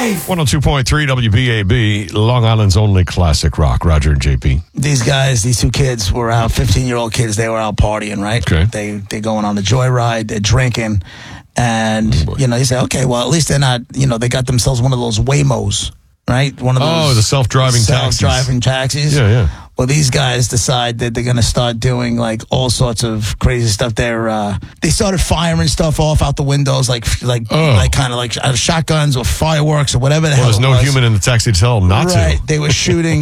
life. 102.3 WBAB, Long Island's only classic rock. Roger and JP. These guys, these two kids were out, 15-year-old kids, they were out partying, right? Okay. They're going on the joyride, they're drinking, and, you say, okay, well, at least they're not, they got themselves one of those Waymos, right? One of those the self-driving taxis. Self-driving taxis. Yeah. Well, these guys decide that they're going to start doing like all sorts of crazy stuff. They started firing stuff off out the windows, like kind of like shotguns or fireworks or whatever the hell. There's no human in the taxi to tell them not to. Right. They were shooting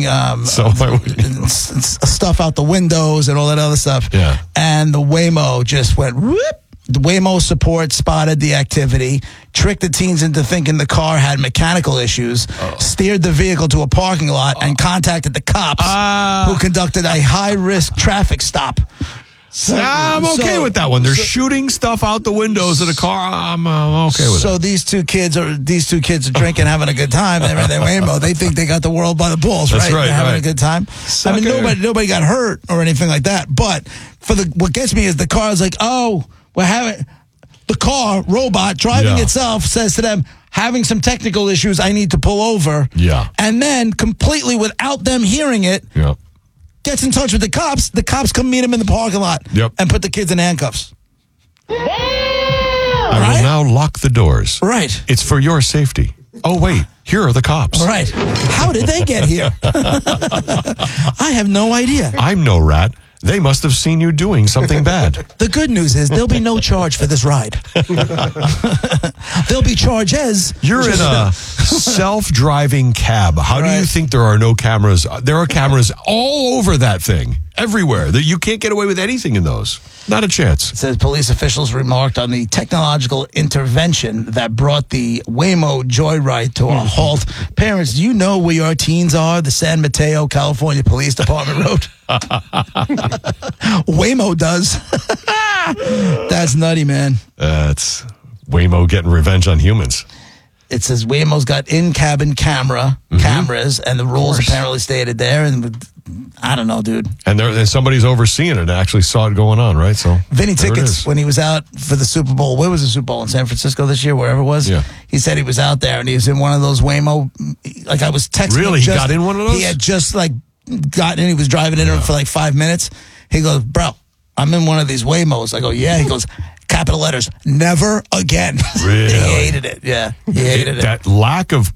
stuff out the windows and all that other stuff. Yeah. And the Waymo just went whoop. The Waymo support spotted the activity, tricked the teens into thinking the car had mechanical issues, steered the vehicle to a parking lot, and contacted the cops who conducted a high-risk traffic stop. I'm okay with that one. They're shooting stuff out the windows of the car. I'm okay with it. So these two kids are drinking, having a good time. They're in their Waymo. They think they got the world by the balls, right? That's right. They're having a good time. Sucker. I mean, nobody got hurt or anything like that. But what gets me is the car is like, we're having the car robot driving itself says to them, having some technical issues, I need to pull over. Yeah. And then completely without them hearing it, gets in touch with the cops. The cops come meet him in the parking lot and put the kids in handcuffs. I will now lock the doors. Right. It's for your safety. Oh, wait. Here are the cops. Right. How did they get here? I have no idea. I'm no rat. They must have seen you doing something bad. The good news is there'll be no charge for this ride. There'll be charges. You're in a self-driving cab. How do you think there are no cameras? There are cameras all over that thing, everywhere. You can't get away with anything in those. Not a chance. It says police officials remarked on the technological intervention that brought the Waymo joyride to a halt. Parents, do you know where your teens are? The San Mateo, California Police Department Road. Waymo does. That's nutty, man. That's Waymo getting revenge on humans. It says Waymo's got in-cabin cameras, and the rules apparently stated there. And I don't know, dude. And somebody's overseeing it and actually saw it going on, right? So Vinny Tickets, when he was out for the Super Bowl, where was the Super Bowl? In San Francisco this year, wherever it was? Yeah. He said he was out there and he was in one of those Waymo, like I was texting Really? him. He got in one of those? He had just gotten in, he was driving in for 5 minutes. He goes, bro, I'm in one of these Waymos. I go, yeah. He goes, capital letters, never again. Really? He hated it. Yeah, he hated it. That lack of,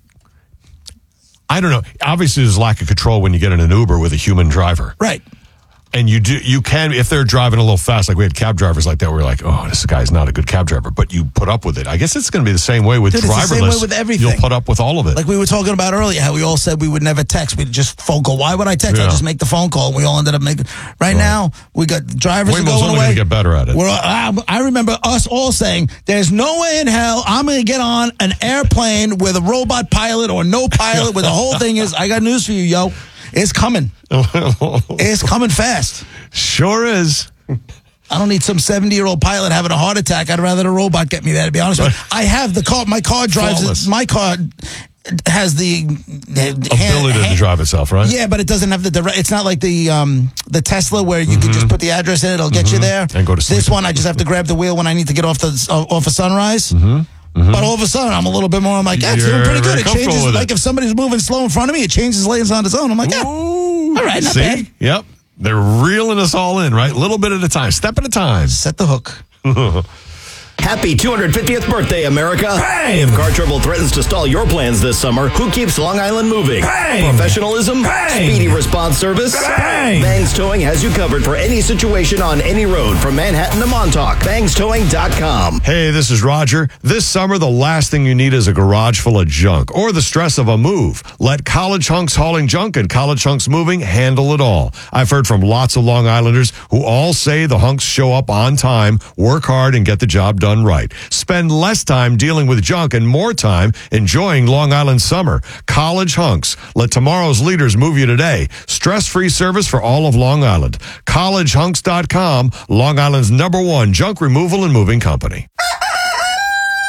I don't know. Obviously, there's lack of control when you get in an Uber with a human driver. Right. And you can, if they're driving a little fast, like we had cab drivers like that, we're like, oh, this guy's not a good cab driver, but you put up with it. I guess it's going to be the same way with driverless. It's the same way with everything. You'll put up with all of it. Like we were talking about earlier, how we all said we would never text. We'd just phone call. Why would I text? I just make the phone call. And we all ended up making. Right now, we got drivers Waymo's going only away. Going to get better at it. I remember us all saying, there's no way in hell I'm going to get on an airplane with a robot pilot or no pilot where the whole thing is, I got news for you, yo. It's coming. It's coming fast. Sure is. I don't need some 70-year-old pilot having a heart attack. I'd rather the robot get me there, to be honest with you. I have the car. My car drives. Flawless. My car has the ability to drive itself, right? Yeah, but it doesn't have the direct. It's not like the Tesla where you can just put the address in, it'll get you there. And go to sleep. This one, I just have to grab the wheel when I need to get off a Sunrise. But all of a sudden, I'm a little bit more. I'm like, yeah, it's doing pretty good. It changes. Like if somebody's moving slow in front of me, it changes lanes on its own. I'm like, yeah, all right, not bad. Yep. They're reeling us all in, right? A little bit at a time, step at a time. Set the hook. Happy 250th birthday, America. Bang! If car trouble threatens to stall your plans this summer, who keeps Long Island moving? Bang! Professionalism? Bang! Speedy response service? Bang! Bangs Towing has you covered for any situation on any road from Manhattan to Montauk. BangsTowing.com. Hey, this is Roger. This summer, the last thing you need is a garage full of junk or the stress of a move. Let College Hunks Hauling Junk and College Hunks Moving handle it all. I've heard from lots of Long Islanders who all say the hunks show up on time, work hard, and get the job done right. Spend less time dealing with junk and more time enjoying Long Island summer. College Hunks. Let tomorrow's leaders move you today. Stress-free service for all of Long Island. CollegeHunks.com, Long Island's #1 junk removal and moving company.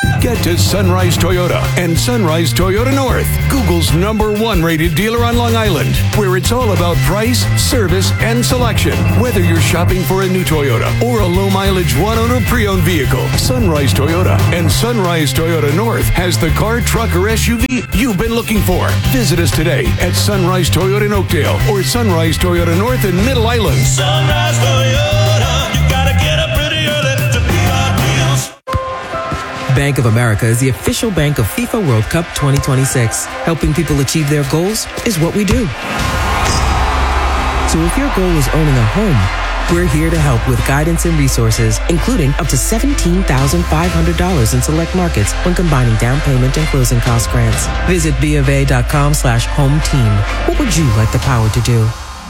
Get to Sunrise Toyota and Sunrise Toyota North, Google's #1 rated dealer on Long Island, where it's all about price, service, and selection. Whether you're shopping for a new Toyota or a low-mileage one-owner pre-owned vehicle, Sunrise Toyota and Sunrise Toyota North has the car, truck, or SUV you've been looking for. Visit us today at Sunrise Toyota in Oakdale or Sunrise Toyota North in Middle Island. Sunrise Toyota, you gotta get up pretty early to beat our deals. Bank of America is the official bank of FIFA World Cup 2026. Helping people achieve their goals is what we do. So if your goal is owning a home, we're here to help with guidance and resources, including up to $17,500 in select markets when combining down payment and closing cost grants. Visit BofA.com/home team. What would you like the power to do?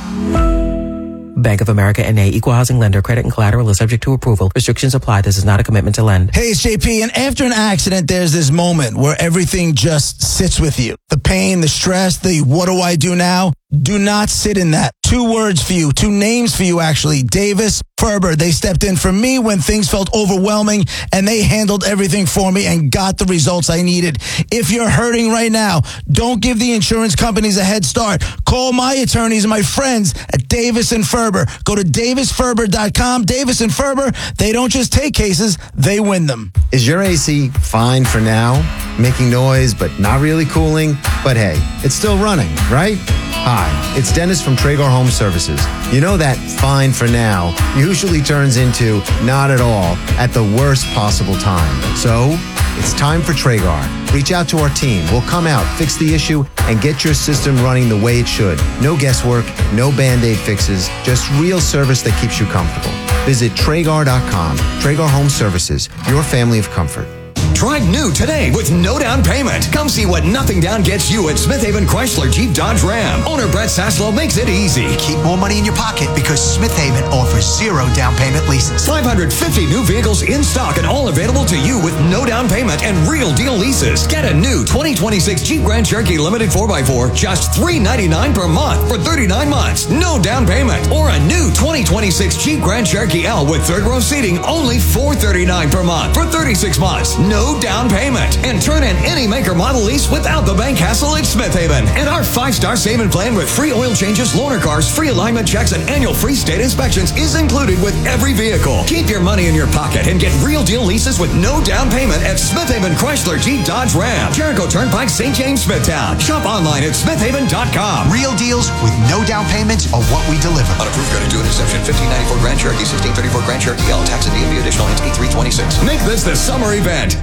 Bank of America N.A. Equal Housing Lender. Credit and collateral is subject to approval. Restrictions apply. This is not a commitment to lend. Hey, it's JP, and after an accident, there's this moment where everything just sits with you. The pain, the stress, the what do I do now? Do not sit in that. 2 words for you, 2 names for you, actually. Davis, Ferber. They stepped in for me when things felt overwhelming, and they handled everything for me and got the results I needed. If you're hurting right now, don't give the insurance companies a head start. Call my attorneys and my friends at Davis and Ferber. Go to davisferber.com. Davis and Ferber, they don't just take cases, they win them. Is your AC fine for now? Making noise, but not really cooling? But hey, it's still running, right? Hi, it's Dennis from Traeger Home Services. You know that fine for now usually turns into not at all at the worst possible time. So, it's time for Traeger. Reach out to our team. We'll come out, fix the issue, and get your system running the way it should. No guesswork, no Band-Aid fixes, just real service that keeps you comfortable. Visit Traeger.com. Traeger Home Services, your family of comfort. Drive new today with no down payment. Come see what nothing down gets you at Smith Haven Chrysler Jeep Dodge Ram. Owner Brett Saslow makes it easy. Keep more money in your pocket because Smith Haven offers 0 down payment leases. 550 new vehicles in stock and all available to you with no down payment and real deal leases. Get a new 2026 Jeep Grand Cherokee Limited 4x4, just $399 per month for 39 months. No down payment. Or a new 2026 Jeep Grand Cherokee L with 3rd row seating, only $439 per month for 36 months. No down payment. And turn in any maker model lease without the bank hassle at Smith Haven. And our 5-star saving plan with free oil changes, loaner cars, free alignment checks, and annual free state inspections is included with every vehicle. Keep your money in your pocket and get real deal leases with no down payment at Smith Haven Chrysler Jeep Dodge Ram. Jericho Turnpike, St. James, Smithtown. Shop online at smithhaven.com. Real deals with no down payments are what we deliver. Unapproved credit to an exception. 1594 Grand Cherokee, 1634 Grand Cherokee L. Tax and DMV additional entity 326. Make this the summer event.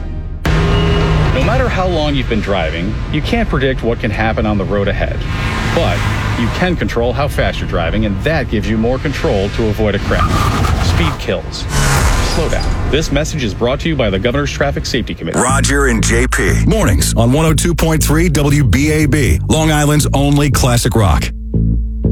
No matter how long you've been driving, you can't predict what can happen on the road ahead. But you can control how fast you're driving, and that gives you more control to avoid a crash. Speed kills. Slow down. This message is brought to you by the Governor's Traffic Safety Committee. Roger and JP. Mornings on 102.3 WBAB, Long Island's only classic rock.